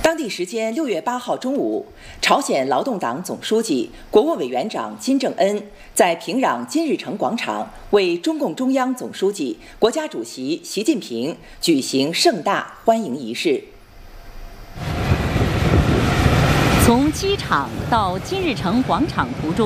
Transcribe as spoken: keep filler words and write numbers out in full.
当地时间六月八号中午，朝鲜劳动党总书记、国务委员长金正恩在平壤金日成广场为中共中央总书记、国家主席习近平举行盛大欢迎仪式。 从机场到金日成广场途中。